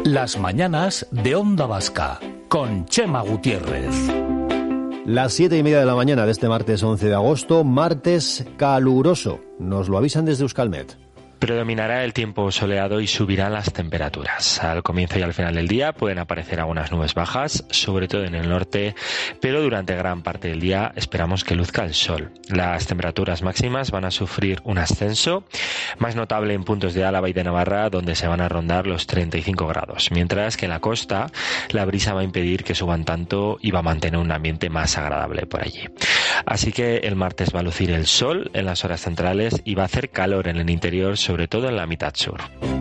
Las mañanas de Onda Vasca, con Chema Gutiérrez. Las 7:30 de la mañana de este martes 11 de agosto, martes caluroso. Nos lo avisan desde Euskalmet. Predominará el tiempo soleado y subirán las temperaturas. Al comienzo y al final del día pueden aparecer algunas nubes bajas, sobre todo en el norte, pero durante gran parte del día esperamos que luzca el sol. Las temperaturas máximas van a sufrir un ascenso, más notable en puntos de Álava y de Navarra, donde se van a rondar los 35 grados, mientras que en la costa la brisa va a impedir que suban tanto y va a mantener un ambiente más agradable por allí. Así que el martes va a lucir el sol en las horas centrales y va a hacer calor en el interior, sobre todo en la mitad sur.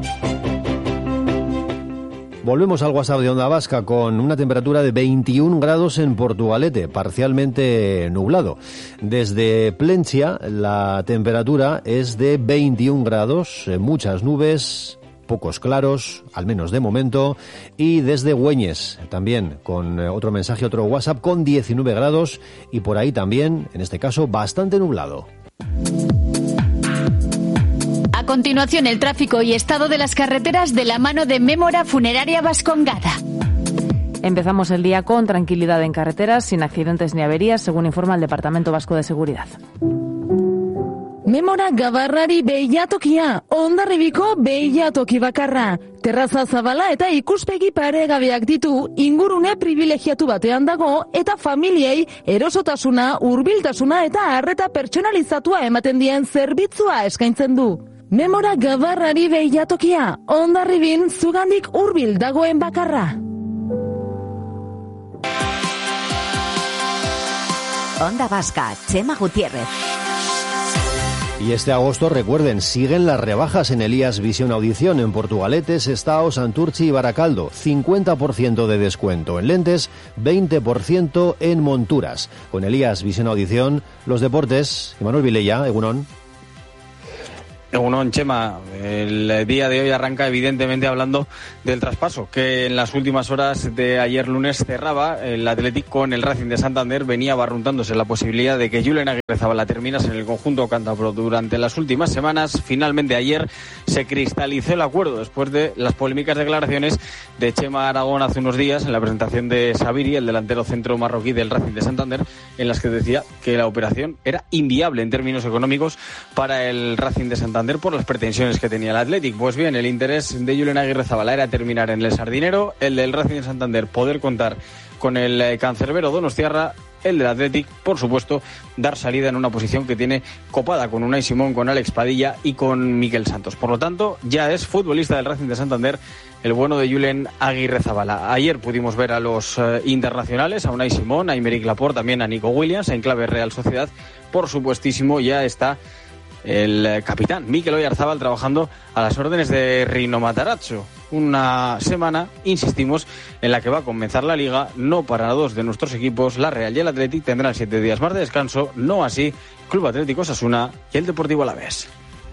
Volvemos al WhatsApp de Onda Vasca con una temperatura de 21 grados en Portugalete, parcialmente nublado. Desde Plentzia la temperatura es de 21 grados, muchas nubes, pocos claros, al menos de momento, y desde Güeñes también con otro mensaje, otro WhatsApp con 19 grados y por ahí también, en este caso, bastante nublado. A continuación, el tráfico y estado de las carreteras de la mano de Mémora Funeraria Vascongada. Empezamos el día con tranquilidad en carreteras, sin accidentes ni averías, según informa el Departamento Vasco de Seguridad. Mémora Gabarrari behiatokia, Hondarribiko behiatoki bakarra. Terraza zabala eta ikuspegi paregabeak ditu, ingurune privilegiatu batean dago eta familiei erosotasuna, hurbiltasuna eta arreta pertsonalizatua ematen dien zerbitzua eskaintzen du. Mémora Gabarrari behiatokia, Hondarribin zugandik hurbil dagoen bakarra. Onda Vasca, Chema Gutiérrez. Y este agosto, recuerden, siguen las rebajas en Elías Visión Audición en Portugalete, Sestao, Santurtzi y Baracaldo. 50% de descuento en lentes, 20% en monturas. Con Elías Visión Audición, los deportes. Imanol Vilella, Egunon. Egunon, Chema, el día de hoy arranca evidentemente hablando del traspaso que en las últimas horas de ayer lunes cerraba el Athletic con el Racing de Santander. Venía barruntándose la posibilidad de que Julen Aguirrezabala terminase en el conjunto cántabro durante las últimas semanas. Finalmente ayer se cristalizó el acuerdo después de las polémicas declaraciones de Chema Aragón hace unos días en la presentación de Sabiri, el delantero centro marroquí del Racing de Santander, en las que decía que la operación era inviable en términos económicos para el Racing de Santander por las pretensiones que tenía el Athletic. Pues bien, el interés de Julen Aguirrezabala era terminar en el Sardinero, el del Racing de Santander poder contar con el cancerbero donostiarra, el del Athletic, por supuesto, dar salida en una posición que tiene copada con Unai Simón, con Alex Padilla y con Miquel Santos. Por lo tanto, ya es futbolista del Racing de Santander el bueno de Julen Aguirrezabala. Ayer pudimos ver a los internacionales, a Unai Simón, a Aymeric Laporte, también a Nico Williams, en clave Real Sociedad. Por supuestísimo, ya está el capitán Mikel Oyarzabal trabajando a las órdenes de Rino Matarazzo. Una semana, insistimos, en la que va a comenzar la Liga. No para dos de nuestros equipos, la Real y el Athletic tendrán 7 días más de descanso, no así Club Atlético Osasuna y el Deportivo Alavés.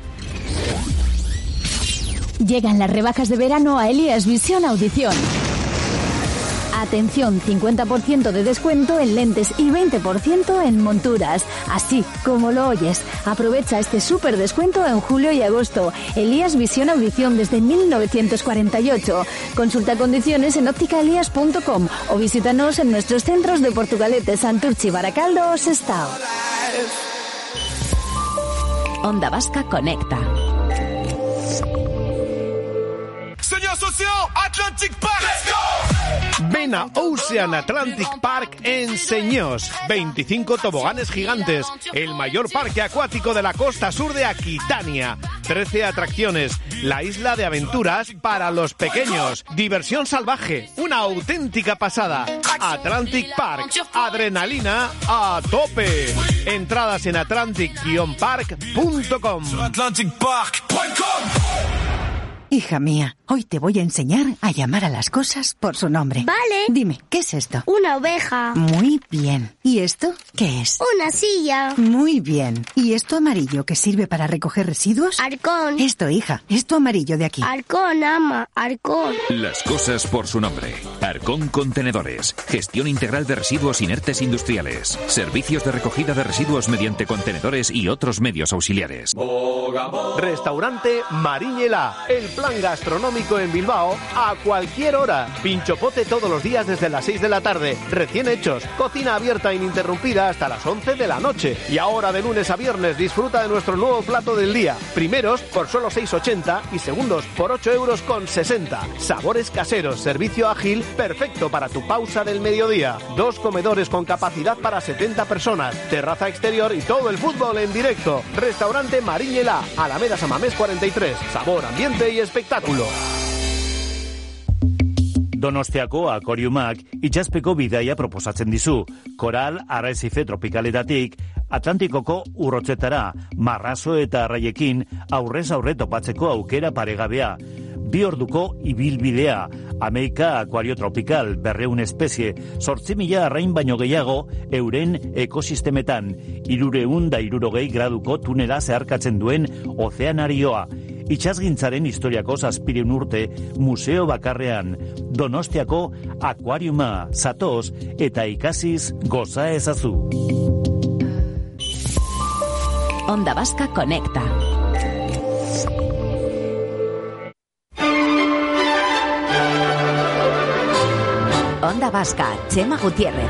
Llegan las rebajas de verano a Elías Visión Audición. Atención, 50% de descuento en lentes y 20% en monturas. Así como lo oyes. Aprovecha este súper descuento en julio y agosto. Elías Visión Audición desde 1948. Consulta condiciones en ópticaelías.com o visítanos en nuestros centros de Portugalete, Santurtzi, Baracaldo o Sestao. Onda Vasca conecta. Señor socio, Atlantic Park. Let's go. Ven a Ocean Atlantic Park en Señós. 25 toboganes gigantes, el mayor parque acuático de la costa sur de Aquitania. 13 atracciones, la isla de aventuras para los pequeños. Diversión salvaje, una auténtica pasada. Atlantic Park, adrenalina a tope. Entradas en atlantic-park.com. Hija mía, hoy te voy a enseñar a llamar a las cosas por su nombre. Vale. Dime, ¿qué es esto? Una oveja. Muy bien. ¿Y esto qué es? Una silla. Muy bien. ¿Y esto amarillo que sirve para recoger residuos? Arcón. Esto, hija, esto amarillo de aquí. Arcón, ama, Arcón. Las cosas por su nombre. Arcón Contenedores. Gestión integral de residuos inertes industriales. Servicios de recogida de residuos mediante contenedores y otros medios auxiliares. Restaurante Mariñela. El plan gastronómico gastronómico en Bilbao a cualquier hora. Pinchopote todos los días desde las 6 de la tarde. Recién hechos. Cocina abierta ininterrumpida hasta las 11 de la noche. Y ahora de lunes a viernes disfruta de nuestro nuevo plato del día. Primeros por solo 6,80 y segundos por 8,60 €. Sabores caseros, servicio ágil, perfecto para tu pausa del mediodía. 2 comedores con capacidad para 70 personas. Terraza exterior y todo el fútbol en directo. Restaurante Mariñela, Alameda Samamés 43. Sabor, ambiente y espectáculo. Donostiako akoriumak itxaspeko bidaia proposatzen dizu. Koral arrezife tropikaletatik Atlantikoko urrotzetara, marrazo eta arraiekin aurrez aurre topatzeko aukera paregabea. 2 orduko ibilbidea, Ameika akuario tropikal, 200 espezie, 8.000 arrain baino gehiago euren ekosistemetan, 360 graduko tunela zeharkatzen duen ozeanarioa. Itxasgintzaren historiako 700 urte museo bakarrean, Donostiako akuariuma, zatoz eta ikasiz goza ezazu. Onda Vasca Conecta. Onda Vasca, Chema Gutiérrez.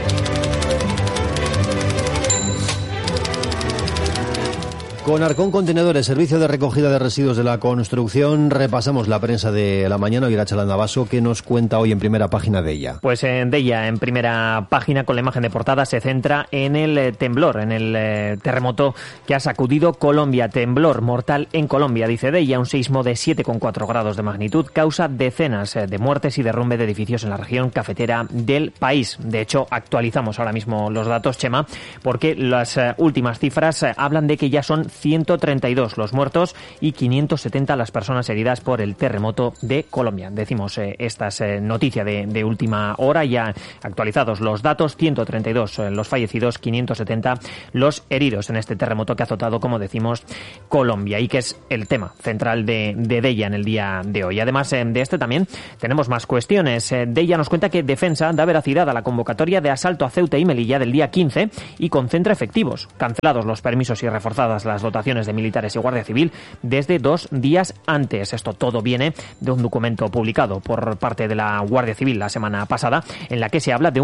Con Arcón Contenedores, servicio de recogida de residuos de la construcción, repasamos la prensa de la mañana. Irache Landavaso, ¿qué nos cuenta hoy en primera página de ella? Pues de ella, en primera página, con la imagen de portada, se centra en el temblor, en el terremoto que ha sacudido Colombia. Temblor mortal en Colombia, dice de ella, un sismo de 7,4 grados de magnitud, causa decenas de muertes y derrumbe de edificios en la región cafetera del país. De hecho, actualizamos ahora mismo los datos, Chema, porque las últimas cifras hablan de que ya son 132 los muertos y 570 las personas heridas por el terremoto de Colombia. Decimos estas noticias de última hora, ya actualizados los datos, 132 los fallecidos, 570 los heridos en este terremoto que ha azotado, como decimos, Colombia, y que es el tema central de ella en el día de hoy. Además de este también tenemos más cuestiones. De ella nos cuenta que Defensa da veracidad a la convocatoria de asalto a Ceuta y Melilla del día 15 y concentra efectivos. Cancelados los permisos y reforzadas las dotaciones de militares y Guardia Civil desde 2 días antes. Esto todo viene de un documento publicado por parte de la Guardia Civil la semana pasada, en la que se habla de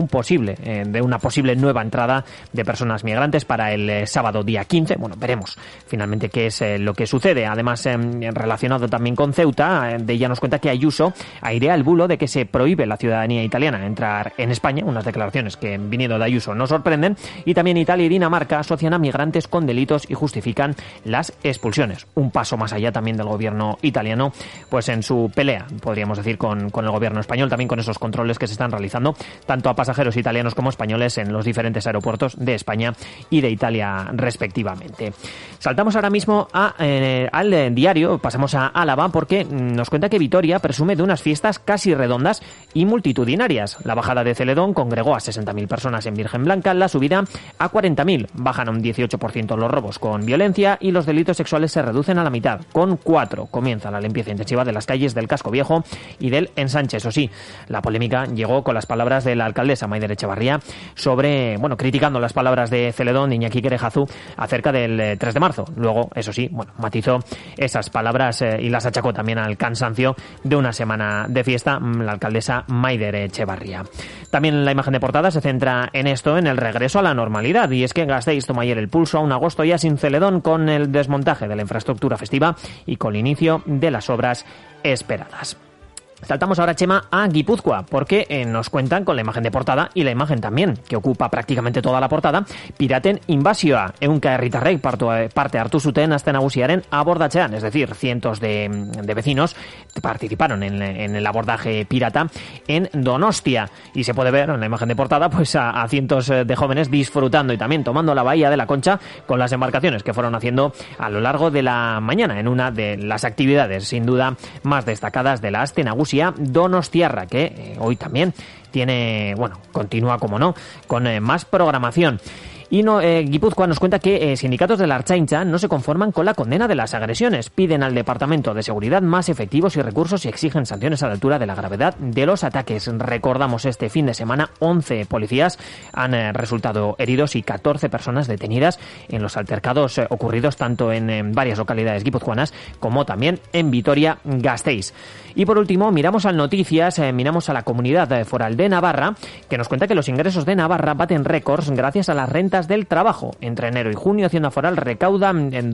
una posible nueva entrada de personas migrantes para el sábado día 15. Bueno, veremos finalmente qué es lo que sucede. Además, relacionado también con Ceuta, de ella nos cuenta que Ayuso airea el bulo de que se prohíbe la ciudadanía italiana entrar en España, unas declaraciones que, viniendo de Ayuso, nos sorprenden. Y también Italia y Dinamarca asocian a migrantes con delitos y justifican las expulsiones. Un paso más allá también del gobierno italiano, pues en su pelea, podríamos decir, con el gobierno español, también con esos controles que se están realizando tanto a pasajeros italianos como españoles en los diferentes aeropuertos de España y de Italia respectivamente. Saltamos ahora mismo al diario, pasamos a Álava, porque nos cuenta que Vitoria presume de unas fiestas casi redondas y multitudinarias. La bajada de Celedón congregó a 60.000 personas en Virgen Blanca, la subida a 40.000. Bajan un 18% los robos con violencia y los delitos sexuales se reducen a la mitad. Con 4 comienza la limpieza intensiva de las calles del Casco Viejo y del Ensanche. Eso sí, la polémica llegó con las palabras de la alcaldesa Maider Echevarría criticando las palabras de Celedón, de Iñaki Querejazu, acerca del 3 de marzo. Luego, eso sí, matizó esas palabras y las achacó también al cansancio de una semana de fiesta, la alcaldesa Maider Echevarría. También la imagen de portada se centra en esto, en el regreso a la normalidad, y es que Gasteiz toma ayer el pulso a un agosto ya sin Celedón, con el desmontaje de la infraestructura festiva y con el inicio de las obras esperadas. Saltamos ahora, Chema, a Guipúzcoa, porque nos cuentan con la imagen de portada y la imagen también, que ocupa prácticamente toda la portada, piraten invasioa, ehunka herritarrek parte hartu zuten aste nagusiaren abordatzean, es decir, cientos de vecinos participaron en el abordaje pirata en Donostia, y se puede ver en la imagen de portada pues a cientos de jóvenes disfrutando y también tomando la bahía de la Concha con las embarcaciones que fueron haciendo a lo largo de la mañana, en una de las actividades sin duda más destacadas de la aste nagusia donostiarra, que hoy también continúa, como no, con más programación. Y Guipúzcoa nos cuenta que sindicatos de la Ertzaintza no se conforman con la condena de las agresiones. Piden al Departamento de Seguridad más efectivos y recursos y exigen sanciones a la altura de la gravedad de los ataques. Recordamos, este fin de semana 11 policías han resultado heridos y 14 personas detenidas en los altercados ocurridos tanto en varias localidades guipuzcoanas como también en Vitoria-Gasteiz. Y por último, miramos a noticias, miramos a la Comunidad Foral de Navarra, que nos cuenta que los ingresos de Navarra baten récords gracias a las rentas del trabajo. Entre enero y junio, Hacienda Foral recauda en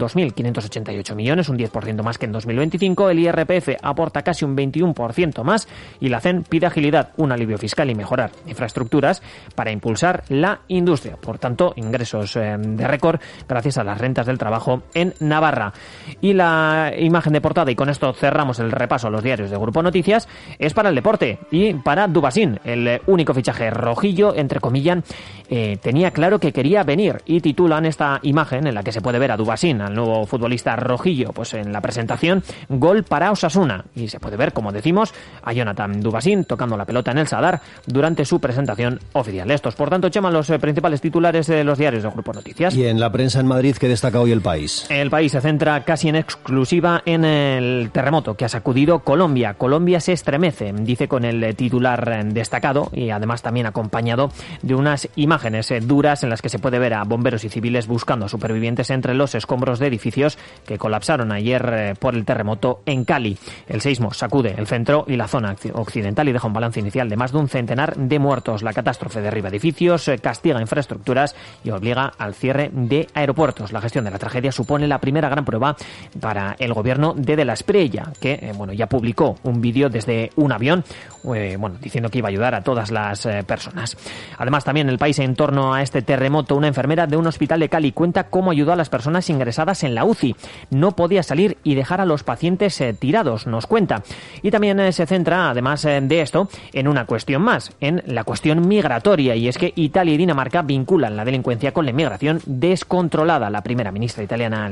2.588 millones, un 10% más que en 2025. El IRPF aporta casi un 21% más y la CEN pide agilidad, un alivio fiscal y mejorar infraestructuras para impulsar la industria. Por tanto, ingresos de récord gracias a las rentas del trabajo en Navarra. Y la imagen de portada, y con esto cerramos el repaso a los diarios de Grupo Noticias, es para el deporte y para Dubasín, el único fichaje rojillo, entre comillas, tenía claro que quería venir, y titulan esta imagen en la que se puede ver a Dubasín, al nuevo futbolista rojillo, pues en la presentación, gol para Osasuna, y se puede ver, como decimos, a Jonathan Dubasín tocando la pelota en el Sadar durante su presentación oficial. Estos, por tanto, Chema, los principales titulares de los diarios de Grupo Noticias. Y en la prensa en Madrid, ¿qué destaca hoy El País? El País se centra casi en exclusiva en el terremoto que ha sacudido Colombia. Colombia se estremece, dice con el titular destacado, y además también acompañado de unas imágenes duras en las que se puede ver a bomberos y civiles buscando a supervivientes entre los escombros de edificios que colapsaron ayer por el terremoto en Cali. El seismo sacude el centro y la zona occidental y deja un balance inicial de más de un centenar de muertos. La catástrofe derriba edificios, castiga infraestructuras y obliga al cierre de aeropuertos. La gestión de la tragedia supone la primera gran prueba para el gobierno de la Espriella, que ya publicó un vídeo desde un avión, diciendo que iba a ayudar a todas las personas. Además, también El País, en torno a este terremoto, una enfermera de un hospital de Cali cuenta cómo ayudó a las personas ingresadas en la UCI. No podía salir y dejar a los pacientes tirados, nos cuenta. Y también se centra, además de esto, en una cuestión más, en la cuestión migratoria, y es que Italia y Dinamarca vinculan la delincuencia con la inmigración descontrolada. La primera ministra italiana,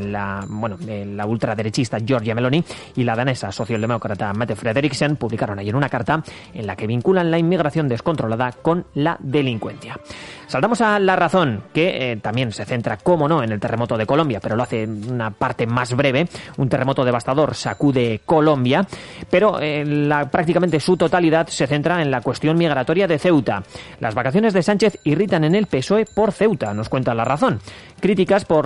la ultraderechista Giorgia Meloni, y la danesa socialdemócrata Mette Frederiksen publicaron ayer una carta en la que vinculan la inmigración descontrolada con la delincuencia. Saltamos a La Razón, que también se centra, cómo no, en el terremoto de Colombia, pero lo hace en una parte más breve. Un terremoto devastador sacude Colombia, pero prácticamente su totalidad se centra en la cuestión migratoria de Ceuta. Las vacaciones de Sánchez irritan en el PSOE por Ceuta, nos cuenta La Razón. Críticas por